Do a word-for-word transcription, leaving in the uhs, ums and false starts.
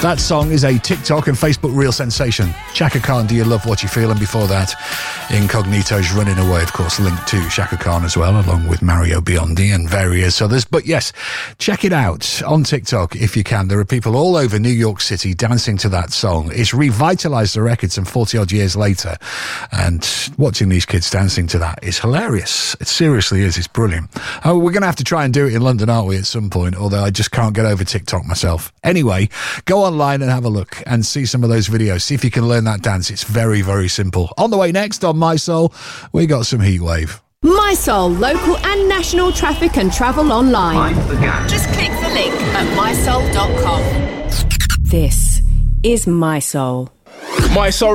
That song is a TikTok and Facebook reel sensation. Chaka Khan, Do You Love What You Feel? And before that, Incognito's Running Away, of course, linked to Chaka Khan as well, along with Mario Biondi and various others. But yes, check it out on TikTok if you can. There are people all over New York City dancing to that song. It's revitalised the record some forty-odd years later. And watching these kids dancing to that is hilarious. It seriously is. It's brilliant. Oh, we're going to have to try and do it in London, aren't we, at some point? Although I just can't get over TikTok myself. Anyway, go online and have a look and see some of those videos. See if you can learn that dance. It's very, very simple. On the way next on My Soul, we got some Heatwave. My Soul, local and national traffic and travel online. Just click the link at my soul dot com. This is My Soul. My Soul